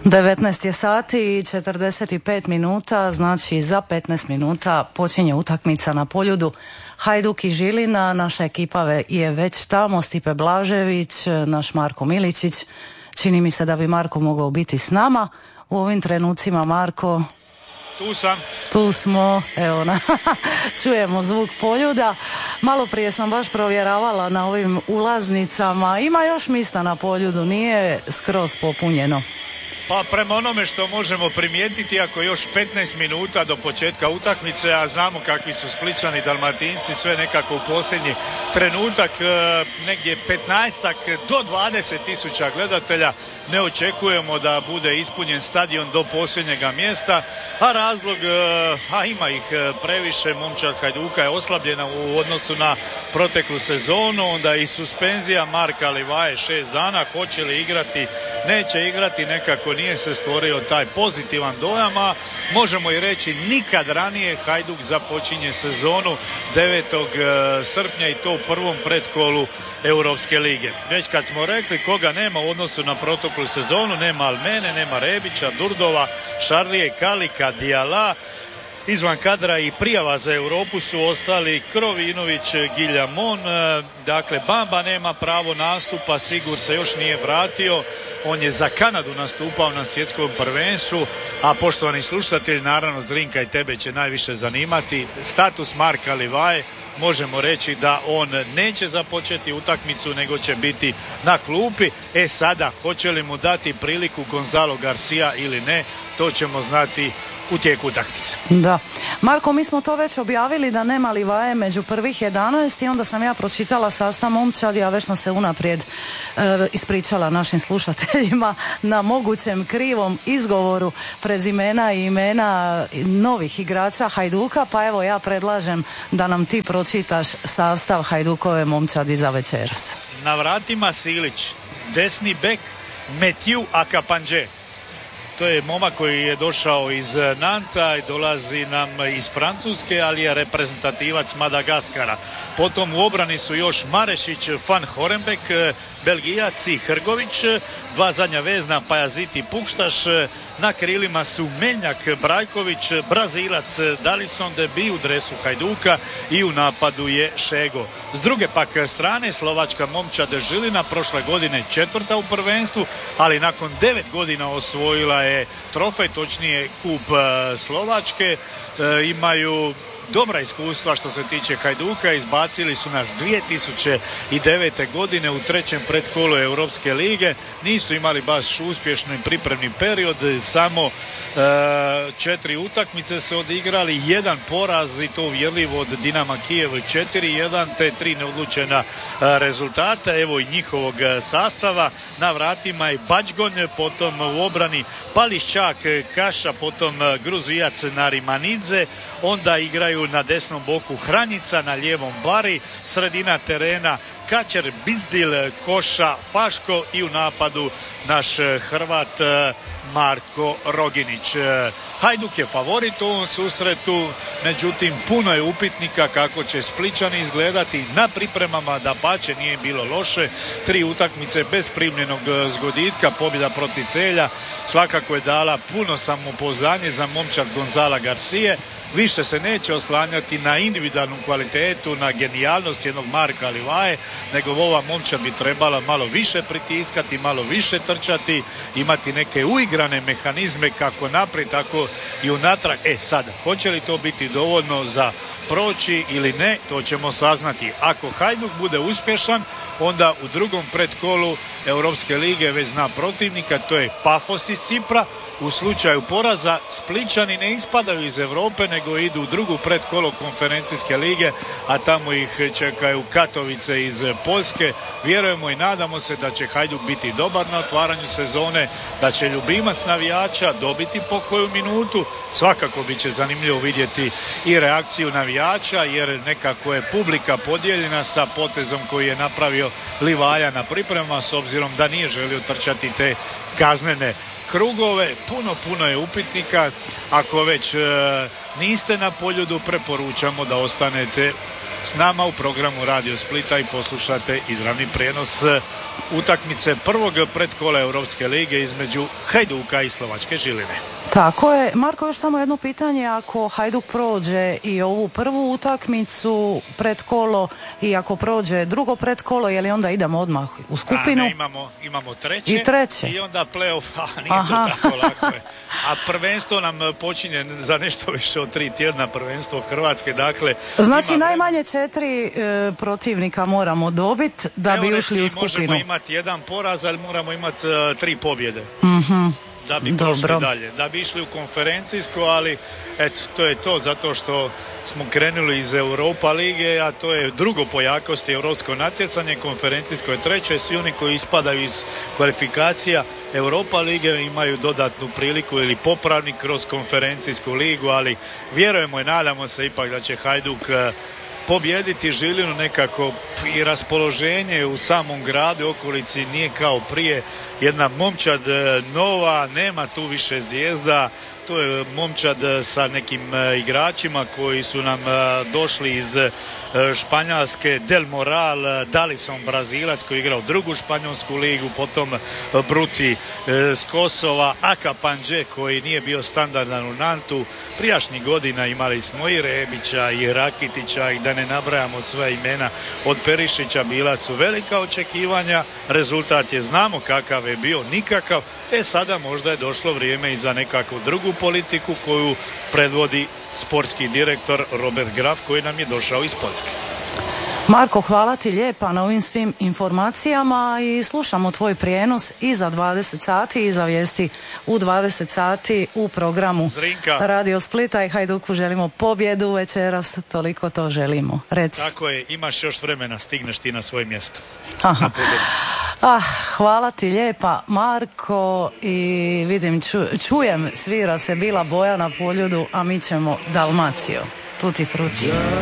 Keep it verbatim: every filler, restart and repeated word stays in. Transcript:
devetnaest je sati i četrdeset pet minuta, znači za petnaest minuta počinje utakmica na Poljudu. Hajduk i Žilina, naša ekipa je već tamo, Stipe Blažević, naš Marko Miličić. Čini mi se da bi Marko mogao biti s nama u ovim trenucima. Marko, tu sam. Tu smo, evo na, čujemo zvuk Poljuda. Malo prije sam baš provjeravala na ovim ulaznicama, ima još mjesta na Poljudu, nije skroz popunjeno. Pa prema onome što možemo primijetiti, ako još petnaest minuta do početka utakmice, a znamo kakvi su Splićani, Dalmatinci, sve nekako u posljednji trenutak, negdje petnaestak do dvadeset tisuća gledatelja, ne očekujemo da bude ispunjen stadion do posljednjega mjesta, a razlog, a ima ih previše, momčad Hajduka je oslabljena u odnosu na proteklu sezonu, onda i suspenzija Marka Livaje šest dana, hoće li igrati, neće igrati, nekako nije se stvorio taj pozitivan dojam, a možemo i reći nikad ranije Hajduk započinje sezonu devetog srpnja i to u prvom pretkolu Europske lige. Već kad smo rekli koga nema u odnosu na proteklu sezonu, nema Almene, nema Rebića, Durdova, Šarlije, Kalika, Dijala. Izvan kadra i prijava za Europu su ostali Krovinović, Giljamon, dakle Bamba nema pravo nastupa, Sigur se još nije vratio, on je za Kanadu nastupao na svjetskom prvenstvu, a poštovani slušatelji, naravno Zrinka i tebe će najviše zanimati, status Marka Livaje, možemo reći da on neće započeti utakmicu, nego će biti na klupi. E sada, hoće li mu dati priliku Gonzalo Garcia ili ne, to ćemo znati u tijeku utakmice. Da. Marko, mi smo to već objavili da nema Livaje među prvih jedanaest i onda sam ja pročitala sastav momčadi, a već sam se unaprijed e, ispričala našim slušateljima na mogućem krivom izgovoru prezimena i imena novih igrača Hajduka, pa evo ja predlažem da nam ti pročitaš sastav Hajdukove momčadi za večeras. Na vratima Silić, desni bek Mathieu Akapanđe. To je momak koji je došao iz Nanta i dolazi nam iz Francuske, ali je reprezentativac Madagaskara. Potom u obrani su još Marešić, Van Horenbeek, Belgijac i Hrgović, dva zadnja vezna Pajaziti, Pukštaš, na krilima su Meljnjak, Brajković, Brazilac Dalison Debi u dresu Hajduka i u napadu je Šego. S druge pak strane slovačka momčad Žilina prošle godine četvrta u prvenstvu, ali nakon devet godina osvojila je trofej, točnije kup Slovačke, e, imaju dobra iskustva što se tiče Hajduka, izbacili su nas dvije tisuće devete. godine u trećem pretkolu Europske lige, nisu imali baš uspješni pripremni period, samo e, četiri utakmice su odigrali, jedan poraz i to uvjerljivo od Dinama Kijev četiri jedan, te tri neodlučena e, rezultata, evo i njihovog sastava, na vratima je Bačgonj, potom u obrani Pališčak, Kaša, potom Gruzijac Narimanidze, onda igraju na desnom boku Hranjica, na lijevom Bari, sredina terena Kačer, Bizdil, Koša, Paško i u napadu naš Hrvat Marko Roginić. Hajduk je favorit u ovom susretu, međutim puno je upitnika kako će Splićani izgledati. Na pripremama dapače nije bilo loše, tri utakmice bez primljenog zgoditka, pobjeda protiv Celja svakako je dala puno samopouzdanje za momčad Gonzala Garcije. Više se neće oslanjati na individualnu kvalitetu, na genijalnost jednog Marka Livaje, nego ova momčad bi trebala malo više pritiskati, malo više trčati, imati neke uigrane mehanizme kako naprijed, tako i unatrag. E sad, hoće li to biti dovoljno za proći ili ne, to ćemo saznati. Ako Hajduk bude uspješan, onda u drugom pretkolu Europske lige već zna protivnika, to je Pafos iz Cipra. U slučaju poraza Splićani ne ispadaju iz Europe, nego idu u drugu pretkolo konferencijske lige, a tamo ih čekaju Katovice iz Poljske. Vjerujemo i nadamo se da će Hajduk biti dobar na otvaranju sezone, da će ljubimac navijača dobiti po koju minutu. Svakako bit će zanimljivo vidjeti i reakciju navijača, jer nekako je publika podijeljena sa potezom koji je napravio Livaja na pripremama, s obzirom da nije želio trčati te kaznene krugove. Puno, puno je upitnika. Ako već e, niste na Poljudu, preporučamo da ostanete s nama u programu Radio Splita i poslušate izravni prijenos utakmice prvog predkola Europske lige između Hajduka i Slovačke Žiline. Tako je. Marko, još samo jedno pitanje. Ako Hajduk prođe i ovu prvu utakmicu predkolo i ako prođe drugo predkolo, je li onda idemo odmah u skupinu? A ne, imamo, imamo treće. I treće. I onda play-off, a nije Aha. to tako lako je. A prvenstvo nam počinje za nešto više od tri tjedna, prvenstvo Hrvatske, dakle... Znači najmanje četiri e, protivnika moramo dobiti da bi ušli u skupinu. Možemo imati jedan poraz, ali moramo imati uh, tri pobjede. Mhm. Da bi Dobro. prošli dalje, da bi išli u konferencijsko, ali eto, to je to, zato što smo krenuli iz Europa lige, a to je drugo po jakosti europsko natjecanje, konferencijsko je treće, svi oni koji ispadaju iz kvalifikacija Europa lige imaju dodatnu priliku ili popravnik kroz konferencijsku ligu, ali vjerujemo i nadamo se ipak da će Hajduk pobijediti Žilinu. Nekako i raspoloženje u samom gradu, okolici nije kao prije, jedna momčad nova, nema tu više zvijezda, to je momčad sa nekim igračima koji su nam došli iz Španjolske, Del Moral, Dalison Brazilac koji je igrao drugu španjolsku ligu, potom Bruti s Kosova, Akapanđe koji nije bio standardan u Nantu. Prijašnjih godina imali smo i Rebića i Rakitića i da ne nabrajamo sve imena od Perišića, bila su velika očekivanja, rezultat je znamo kakav je bio, nikakav. E sada možda je došlo vrijeme i za nekakvu drugu politiku koju predvodi sportski direktor Robert Graf koji nam je došao iz Poljske. Marko, hvala ti lijepa na ovim svim informacijama i slušamo tvoj prijenos i za dvadeset sati i za vijesti u dvadeset sati u programu Zrinka. Radio Splita i Hajduku želimo pobjedu večeras, toliko to želimo. Reci. Tako je, imaš još vremena, stigneš ti na svoje mjesto. Aha. Ah, hvala ti lijepa Marko i vidim, ču, čujem svira se Bila Boja na Poljudu, a mi ćemo Dalmaciju. Tuti fruti.